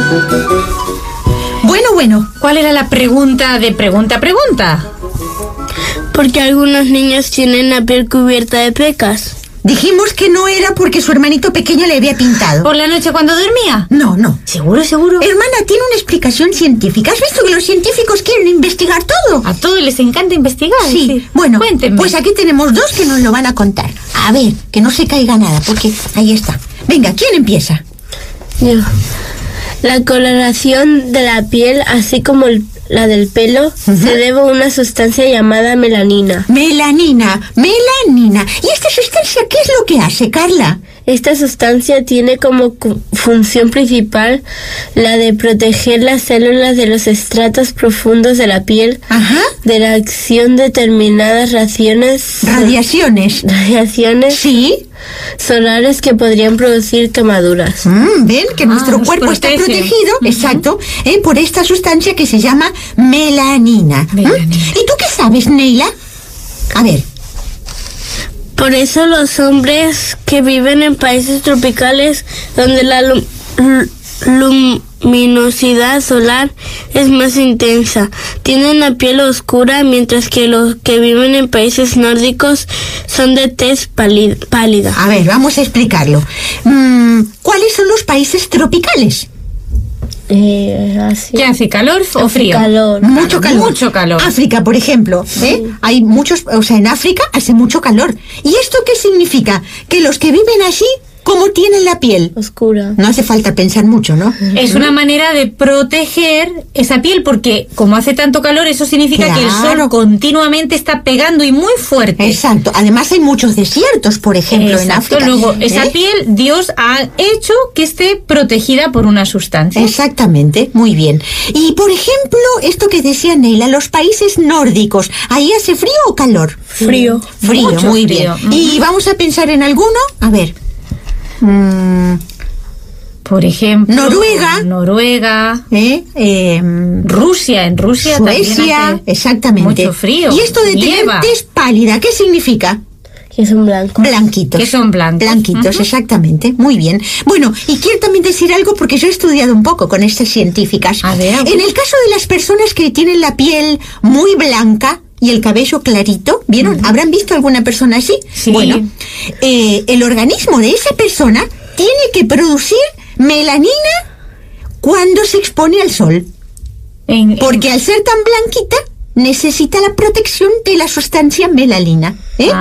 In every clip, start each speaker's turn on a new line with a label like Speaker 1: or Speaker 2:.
Speaker 1: Bueno, ¿cuál era la pregunta de pregunta?
Speaker 2: Porque algunos niños tienen la piel cubierta de pecas.
Speaker 3: Dijimos que no era porque su hermanito pequeño le había pintado.
Speaker 1: ¿Por la noche cuando dormía?
Speaker 3: No.
Speaker 1: ¿Seguro?
Speaker 3: Hermana, tiene una explicación científica. ¿Has visto que los científicos quieren investigar todo?
Speaker 1: A todos les encanta investigar.
Speaker 3: Sí. Bueno,
Speaker 1: cuéntenme.
Speaker 3: Pues aquí tenemos dos que nos lo van a contar. A ver, que no se caiga nada, porque ahí está. Venga, ¿quién empieza?
Speaker 2: Yo. La coloración de la piel, así como la del pelo, se debe a una sustancia llamada melanina.
Speaker 3: Melanina. ¿Y esta sustancia qué es lo que hace, Carla?
Speaker 2: Esta sustancia tiene como función principal la de proteger las células de los estratos profundos de la piel de la acción de determinadas radiaciones
Speaker 3: Sí.
Speaker 2: solares que podrían producir quemaduras.
Speaker 3: Ven que nuestro cuerpo está protegido, exacto, por esta sustancia que se llama melanina. ¿Y tú qué sabes, Neila? A ver.
Speaker 2: Por eso los hombres que viven en países tropicales donde la luminosidad solar es más intensa tienen la piel oscura, mientras que los que viven en países nórdicos son de tez pálida.
Speaker 3: A ver, vamos a explicarlo. ¿Cuáles son los países tropicales?
Speaker 1: ¿Qué hace, calor o frío?
Speaker 2: Calor.
Speaker 3: Mucho calor. África, por ejemplo, hay muchos, en África hace mucho calor. ¿Y esto qué significa? Que los que viven allí, ¿cómo tienen la piel?
Speaker 2: Oscura.
Speaker 3: No hace falta pensar mucho, ¿no?
Speaker 1: Es una manera de proteger esa piel, porque como hace tanto calor, eso significa que el sol continuamente está pegando y muy fuerte.
Speaker 3: Exacto. Además hay muchos desiertos, por ejemplo, en África.
Speaker 1: Luego, esa piel, Dios ha hecho que esté protegida por una sustancia.
Speaker 3: Exactamente, muy bien. Y, por ejemplo, esto que decía Neila, los países nórdicos, ¿ahí hace frío o calor?
Speaker 2: Frío.
Speaker 3: Frío, muy bien. ¿Y vamos a pensar en alguno? A ver.
Speaker 1: Por ejemplo,
Speaker 3: Noruega,
Speaker 1: Rusia, en Rusia
Speaker 3: Suecia,
Speaker 1: también hace
Speaker 3: exactamente.
Speaker 1: Mucho frío.
Speaker 3: Y esto de tener tez pálida, ¿qué significa?
Speaker 2: Que son blancos.
Speaker 3: Blanquitos.
Speaker 1: Que son blancos.
Speaker 3: Blanquitos, exactamente. Muy bien. Bueno, y quiero también decir algo porque yo he estudiado un poco con estas científicas.
Speaker 1: A ver.
Speaker 3: En el caso de las personas que tienen la piel muy blanca y el cabello clarito, ¿vieron? ¿Habrán visto alguna persona así?
Speaker 1: Sí.
Speaker 3: Bueno, el organismo de esa persona tiene que producir melanina cuando se expone al sol. Porque al ser tan blanquita, necesita la protección de la sustancia melanina.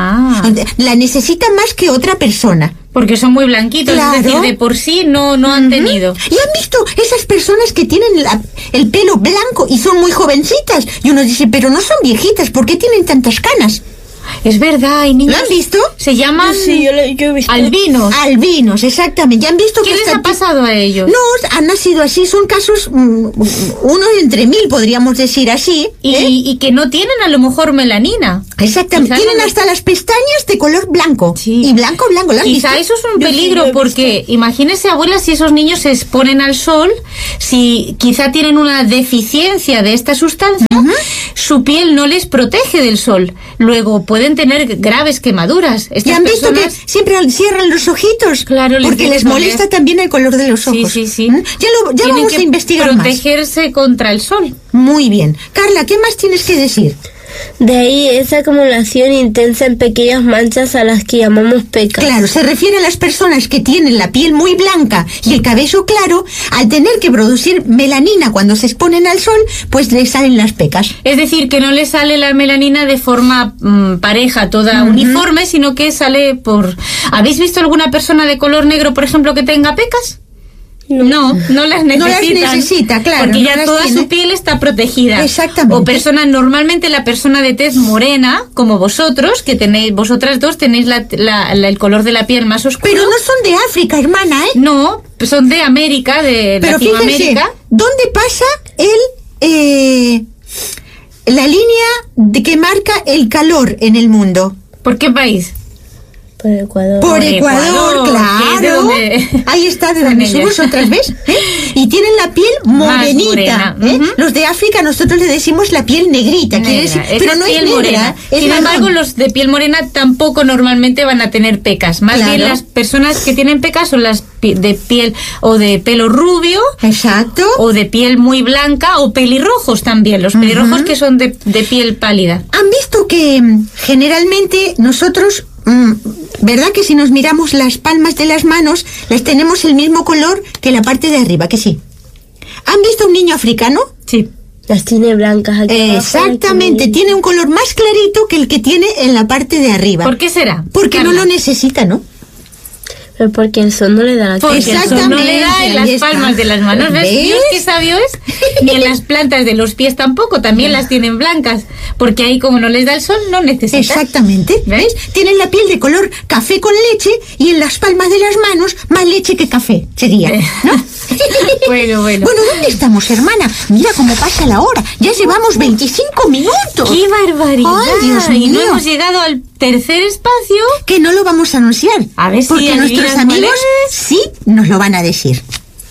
Speaker 3: La necesita más que otra persona.
Speaker 1: Porque son muy blanquitos, claro. Es decir, de por sí no han tenido.
Speaker 3: ¿Y han visto esas personas que tienen el pelo blanco y son muy jovencitas? Y uno dice, pero no son viejitas, ¿por qué tienen tantas canas?
Speaker 1: Es verdad, hay niños.
Speaker 3: ¿Lo han visto?
Speaker 1: Se llaman
Speaker 2: yo he visto.
Speaker 1: albinos.
Speaker 3: Albinos, exactamente. ¿Ya han visto
Speaker 1: ¿Qué les ha pasado a ellos?
Speaker 3: No, han nacido así, son casos, uno entre 1000, podríamos decir así.
Speaker 1: Y que no tienen a lo mejor melanina.
Speaker 3: Exactamente, tienen hasta las pestañas de color blanco. Sí. Y blanco, ¿lo han
Speaker 1: Quizá
Speaker 3: visto?
Speaker 1: eso es un peligro, porque imagínese, abuela, si esos niños se exponen al sol, si quizá tienen una deficiencia de esta sustancia, su piel no les protege del sol. Luego pueden tener graves quemaduras.
Speaker 3: ¿Ya han visto que siempre cierran los ojitos?
Speaker 1: Claro,
Speaker 3: porque les molesta también el color de los ojos.
Speaker 1: Sí.
Speaker 3: Ya vamos a investigar más.
Speaker 1: Protegerse contra el sol.
Speaker 3: Muy bien. Carla, ¿qué más tienes que decir?
Speaker 2: De ahí esa acumulación intensa en pequeñas manchas a las que llamamos pecas.
Speaker 3: Claro, se refiere a las personas que tienen la piel muy blanca y el cabello claro, al tener que producir melanina cuando se exponen al sol, pues les salen las pecas.
Speaker 1: Es decir, que no les sale la melanina de forma pareja, toda uniforme, sino que sale por... ¿Habéis visto alguna persona de color negro, por ejemplo, que tenga pecas? No las necesitan.
Speaker 3: No las necesita, claro.
Speaker 1: Porque
Speaker 3: no
Speaker 1: ya toda su piel está protegida.
Speaker 3: Exactamente.
Speaker 1: O personas, normalmente la persona de tez morena, como vosotros, que tenéis, vosotras dos tenéis el color de la piel más oscuro.
Speaker 3: Pero no son de África, hermana, ¿eh?
Speaker 1: No, son de América, de Latinoamérica.
Speaker 3: Fíjense, ¿dónde pasa la línea que marca el calor en el mundo?
Speaker 1: ¿Por qué país?
Speaker 2: Por Ecuador.
Speaker 3: Por Ecuador, claro. Ahí está, de donde somos otras veces. Y tienen la piel morenita. Los de África nosotros le decimos la piel negrita, quiere decir, pero no es negra.
Speaker 1: Sin embargo, los de piel morena tampoco normalmente van a tener pecas. Más bien las personas que tienen pecas son las de piel o de pelo rubio.
Speaker 3: Exacto.
Speaker 1: O de piel muy blanca o pelirrojos también. Los pelirrojos que son de piel pálida.
Speaker 3: Han visto que generalmente nosotros, ¿verdad que si nos miramos las palmas de las manos, las tenemos el mismo color que la parte de arriba, que sí? ¿Han visto un niño africano?
Speaker 1: Sí.
Speaker 2: Las tiene blancas aquí.
Speaker 3: Exactamente, tiene un color más clarito que el que tiene en la parte de arriba.
Speaker 1: ¿Por qué será?
Speaker 3: Porque no lo necesita, ¿no?
Speaker 2: Pero porque el sol no le da la
Speaker 1: Porque el sol no le da en las palmas de las manos. ¿Ves? Dios, qué sabio es. Ni en las plantas de los pies tampoco, también las tienen blancas. Porque ahí como no les da el sol, no necesitan.
Speaker 3: Exactamente. ¿Ves? Tienen la piel de color café con leche y en las palmas de las manos más leche que café, sería, ¿no?
Speaker 1: Bueno.
Speaker 3: Bueno, ¿dónde estamos, hermana? Mira cómo pasa la hora. Ya llevamos 25 minutos.
Speaker 1: ¡Qué barbaridad!
Speaker 3: ¡Ay, Dios mío!
Speaker 1: Y no hemos llegado al tercer espacio.
Speaker 3: Que no lo vamos a anunciar.
Speaker 1: A ver si
Speaker 3: porque nuestros amigos sí nos lo van a decir.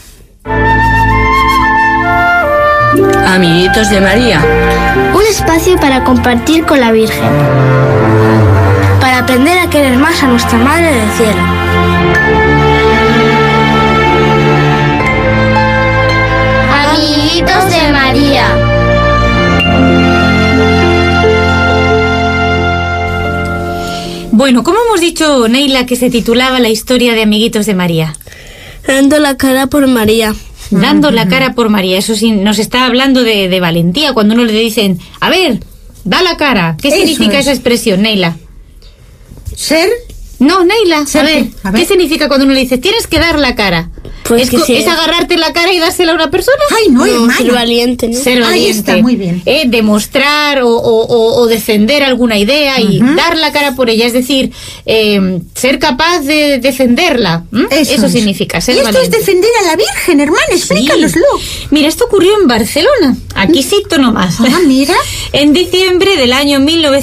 Speaker 4: Amiguitos de María.
Speaker 5: Un espacio para compartir con la Virgen. Para aprender a querer más a nuestra Madre del Cielo.
Speaker 6: Amiguitos de María.
Speaker 1: Bueno, ¿cómo hemos dicho, Neila, que se titulaba la historia de Amiguitos de María?
Speaker 2: Dando la cara por María.
Speaker 1: Dando la cara por María. Eso sí, nos está hablando de valentía. Cuando uno le dicen, a ver, da la cara. ¿Qué significa esa expresión, Neila?
Speaker 3: Ser.
Speaker 1: No, Neila,
Speaker 3: a ver.
Speaker 1: ¿Qué significa cuando uno le dice, tienes que dar la cara?
Speaker 2: Pues
Speaker 1: ¿Es agarrarte la cara y dársela a una persona?
Speaker 3: Ay, no, hermana.
Speaker 2: Ser valiente, ¿no?
Speaker 1: Ser valiente.
Speaker 3: Ahí está, muy bien.
Speaker 1: Demostrar o defender alguna idea y dar la cara por ella. Es decir, ser capaz de defenderla. Eso significa ser valiente.
Speaker 3: Y esto es defender a la Virgen, hermana, explícanoslo.
Speaker 1: Mira, esto ocurrió en Barcelona. Aquí cito nomás.
Speaker 3: Mira.
Speaker 1: En diciembre del año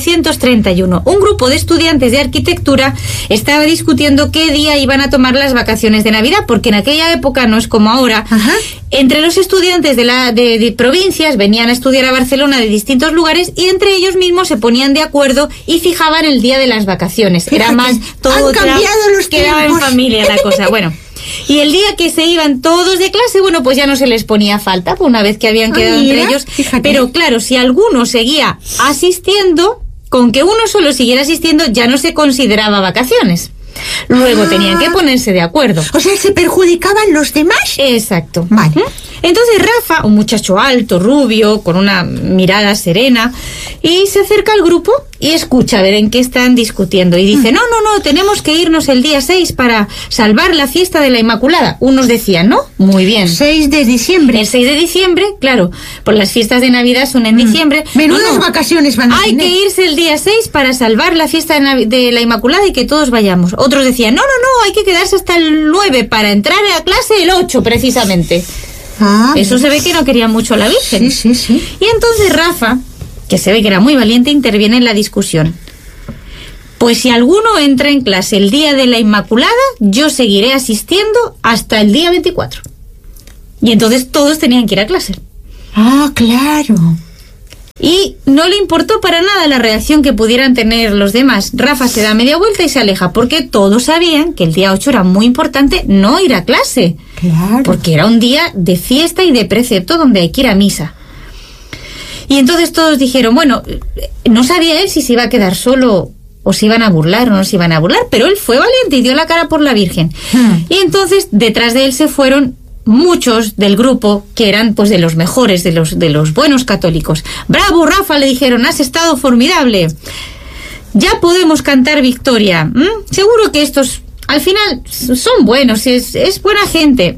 Speaker 1: 1931, un grupo de estudiantes de arquitectura estaba discutiendo qué día iban a tomar las vacaciones de Navidad, porque en aquella época no es como ahora. Entre los estudiantes de provincias venían a estudiar a Barcelona de distintos lugares y entre ellos mismos se ponían de acuerdo y fijaban el día de las vacaciones.
Speaker 3: Fíjate,
Speaker 1: era más todo quedaba en familia la cosa. Bueno, y el día que se iban todos de clase, bueno, pues ya no se les ponía falta, una vez que habían quedado entre ellos. Fíjate. Pero claro, si alguno seguía asistiendo, con que uno solo siguiera asistiendo ya no se consideraba vacaciones. Luego tenían que ponerse de acuerdo.
Speaker 3: O sea, ¿se perjudicaban los demás?
Speaker 1: Exacto.
Speaker 3: Vale.
Speaker 1: Entonces Rafa, un muchacho alto, rubio, con una mirada serena, y se acerca al grupo y escucha a ver en qué están discutiendo. Y dice, no, tenemos que irnos el día 6 para salvar la fiesta de la Inmaculada. Unos decían, ¿no? Muy bien.
Speaker 3: 6 de diciembre.
Speaker 1: El 6 de diciembre, claro, pues las fiestas de Navidad son en diciembre.
Speaker 3: Menudas vacaciones van a tener.
Speaker 1: Hay que irse el día 6 para salvar la fiesta de la Inmaculada y que todos vayamos. Otros decían, no, hay que quedarse hasta el 9 para entrar a clase el 8, precisamente. Eso se ve que no querían mucho a la Virgen.
Speaker 3: Sí.
Speaker 1: Y entonces Rafa, que se ve que era muy valiente, interviene en la discusión. Pues si alguno entra en clase el día de la Inmaculada, yo seguiré asistiendo hasta el día 24. Y entonces todos tenían que ir a clase.
Speaker 3: Claro.
Speaker 1: Y no le importó para nada la reacción que pudieran tener los demás. Rafa se da media vuelta y se aleja, porque todos sabían que el día 8 era muy importante no ir a clase.
Speaker 3: Claro.
Speaker 1: Porque era un día de fiesta y de precepto donde hay que ir a misa. Y entonces todos dijeron, bueno, no sabía él si se iba a quedar solo o si iban a burlar o no se iban a burlar, pero él fue valiente y dio la cara por la Virgen. Y entonces detrás de él se fueron muchos del grupo que eran pues de los mejores, de los buenos católicos. Bravo, Rafa, le dijeron, has estado formidable. Ya podemos cantar victoria. Seguro que estos al final son buenos, es buena gente.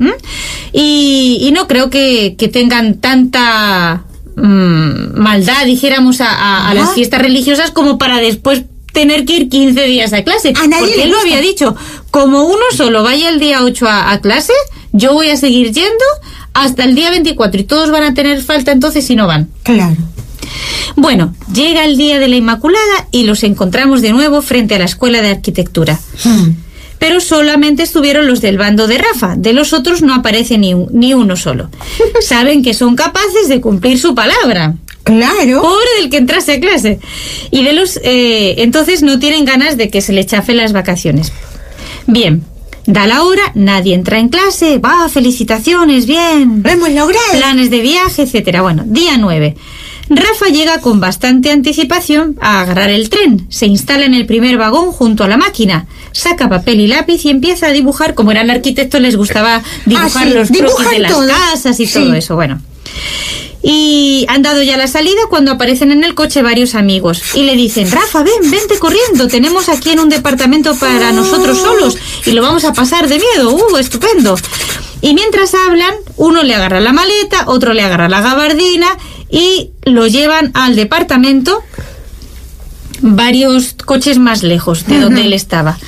Speaker 1: Y no creo que tengan tanta maldad, dijéramos, a las fiestas religiosas como para después tener que ir 15 días a clase. Porque él lo había dicho, como uno solo vaya el día 8 a clase, yo voy a seguir yendo hasta el día 24 y todos van a tener falta entonces si no van.
Speaker 3: Claro.
Speaker 1: Bueno, llega el día de la Inmaculada y los encontramos de nuevo frente a la escuela de arquitectura. pero solamente estuvieron los del bando de Rafa. De los otros no aparece ni uno solo. Saben que son capaces de cumplir su palabra.
Speaker 3: Claro.
Speaker 1: Pobre del que entrase a clase. Y de los entonces no tienen ganas de que se le chafen las vacaciones. Bien, da la hora, nadie entra en clase. Va, felicitaciones, bien.
Speaker 3: Lo hemos logrado.
Speaker 1: Planes de viaje, etcétera. Bueno, día 9. Rafa llega con bastante anticipación a agarrar el tren. Se instala en el primer vagón junto a la máquina. Saca papel y lápiz y empieza a dibujar. Como eran arquitectos, les gustaba dibujar los croquis de las casas y todo eso. Bueno. Y han dado ya la salida cuando aparecen en el coche varios amigos. Y le dicen, Rafa, vente corriendo. Tenemos aquí en un departamento para nosotros solos. Y lo vamos a pasar de miedo. Estupendo. Y mientras hablan, uno le agarra la maleta, otro le agarra la gabardina y lo llevan al departamento varios coches más lejos de donde él estaba.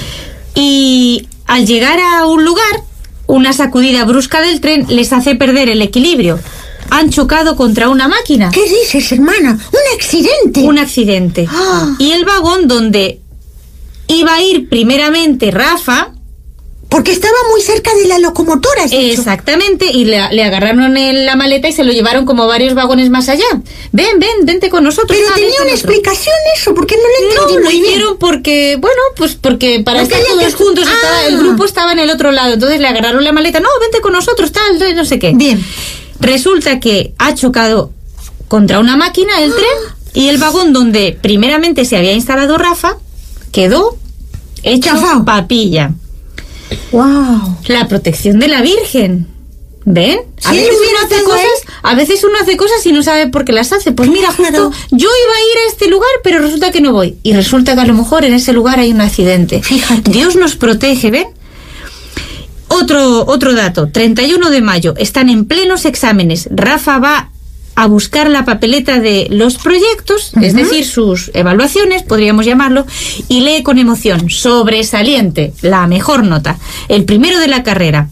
Speaker 1: Y al llegar a un lugar, una sacudida brusca del tren les hace perder el equilibrio. Han chocado contra una máquina.
Speaker 3: ¿Qué dices, hermana? ¡Un accidente!
Speaker 1: Un accidente. Y el vagón donde iba a ir primeramente Rafa...
Speaker 3: Porque estaba muy cerca de la locomotora.
Speaker 1: Exactamente, y le agarraron en la maleta y se lo llevaron como varios vagones más allá. Vente con nosotros.
Speaker 3: Pero tenía una explicación eso, porque no lo entendí.
Speaker 1: No, lo hicieron porque, porque para estar todos juntos, el grupo estaba en el otro lado, entonces le agarraron la maleta. No, vente con nosotros, tal, no sé qué.
Speaker 3: Bien.
Speaker 1: Resulta que ha chocado contra una máquina el tren y el vagón donde primeramente se había instalado Rafa quedó hecho papilla.
Speaker 3: Wow.
Speaker 1: La protección de la Virgen. ¿Ven?
Speaker 3: A
Speaker 1: veces uno hace cosas y no sabe por qué las hace. Pues mira, justo yo iba a ir a este lugar, pero resulta que no voy. Y resulta que a lo mejor en ese lugar hay un accidente.
Speaker 3: Fíjate.
Speaker 1: Dios nos protege, ¿ven? Otro dato. 31 de mayo. Están en plenos exámenes. Rafa va a buscar la papeleta de los proyectos, es decir, sus evaluaciones, podríamos llamarlo, y lee con emoción, sobresaliente, la mejor nota, el primero de la carrera.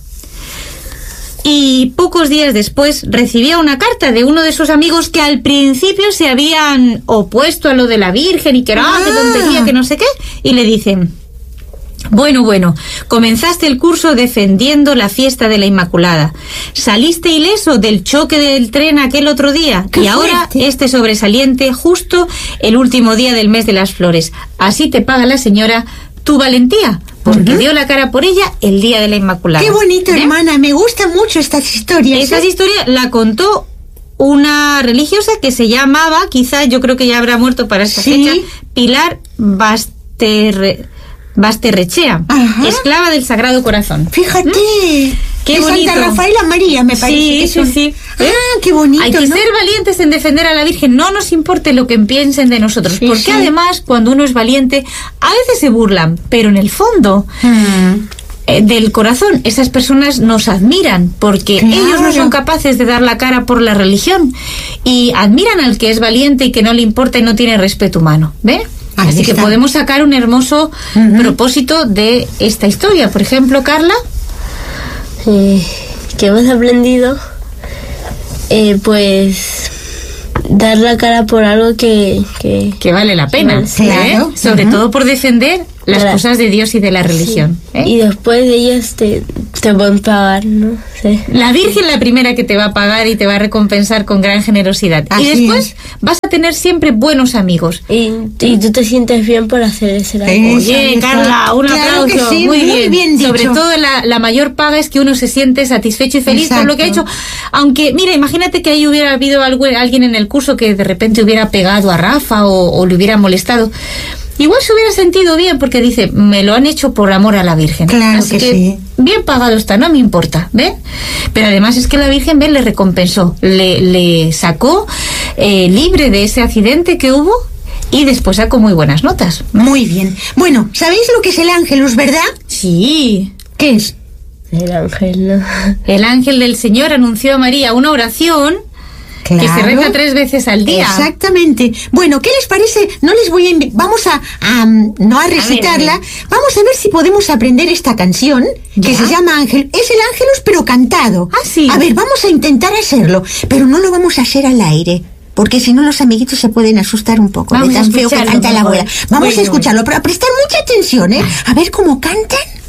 Speaker 1: Y pocos días después recibía una carta de uno de sus amigos que al principio se habían opuesto a lo de la Virgen y que era que tontería, que no sé qué, y le dicen: Bueno, comenzaste el curso defendiendo la fiesta de la Inmaculada. Saliste ileso del choque del tren aquel otro día y ahora este sobresaliente justo el último día del mes de las flores. Así te paga la señora tu valentía, porque dio la cara por ella el día de la Inmaculada.
Speaker 3: Qué bonito, hermana, me gustan mucho estas historias.
Speaker 1: Estas historias la contó una religiosa que se llamaba, quizá yo creo que ya habrá muerto para esta fecha, Pilar Basterrechea, esclava del Sagrado Corazón.
Speaker 3: Fíjate,
Speaker 1: qué
Speaker 3: de
Speaker 1: bonito.
Speaker 3: Santa Rafaela María, me parece.
Speaker 1: Sí.
Speaker 3: Qué bonito.
Speaker 1: Hay que ser valientes en defender a la Virgen, no nos importe lo que piensen de nosotros, porque además cuando uno es valiente, a veces se burlan, pero en el fondo del corazón, esas personas nos admiran, porque ellos no son capaces de dar la cara por la religión, y admiran al que es valiente y que no le importa y no tiene respeto humano, ¿ve? Así que podemos sacar un hermoso propósito de esta historia. Por ejemplo, Carla.
Speaker 2: ¿Qué hemos aprendido? Pues dar la cara por algo que
Speaker 1: vale la pena.
Speaker 3: Claro.
Speaker 1: Sobre todo por defender las cosas de Dios y de la religión.
Speaker 2: Y después de ellas te pueden pagar, ¿no? Sí.
Speaker 1: La Virgen la primera que te va a pagar y te va a recompensar con gran generosidad.
Speaker 3: Así
Speaker 1: y después vas a tener siempre buenos amigos.
Speaker 2: Y tú te sientes bien por hacer ese labor.
Speaker 1: Oye, Carla, un aplauso.
Speaker 3: Sí,
Speaker 1: muy
Speaker 3: bien dicho.
Speaker 1: Sobre todo la mayor paga es que uno se siente satisfecho y feliz por lo que ha hecho. Aunque, mira, imagínate que ahí hubiera habido alguien en el curso que de repente hubiera pegado a Rafa o le hubiera molestado. Igual se hubiera sentido bien porque dice, me lo han hecho por amor a la Virgen.
Speaker 3: Claro.
Speaker 1: Así que bien pagado está, no me importa, ¿ven? Pero además es que la Virgen, ¿ven? Le recompensó, le sacó libre de ese accidente que hubo y después sacó muy buenas notas.
Speaker 3: Muy bien. Bueno, ¿sabéis lo que es el ángelus, verdad?
Speaker 1: Sí.
Speaker 3: ¿Qué es?
Speaker 2: El ángel, ¿no?
Speaker 1: El ángel del Señor anunció a María una oración que se reza 3 veces al día.
Speaker 3: Exactamente. Bueno, ¿qué les parece? No les voy a vamos no a recitarla. Vamos a ver si podemos aprender esta canción que se llama Ángel. Es el Ángelus pero cantado.
Speaker 1: Sí.
Speaker 3: A ver, vamos a intentar hacerlo, pero no lo vamos a hacer al aire, porque si no los amiguitos se pueden asustar un poco de tan feo que canta la abuela. Vamos a escucharlo, pero a prestar mucha atención, ¿eh? A ver cómo cantan.